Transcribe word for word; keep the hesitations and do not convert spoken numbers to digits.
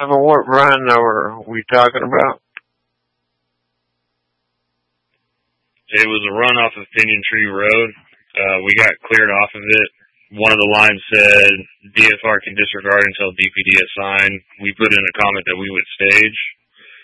of what run are we talking about? It was a run off of Pinyon Tree Road. Uh, we got cleared off of it. One of the lines said D F R can disregard until D P D is signed. We put in a comment that we would stage.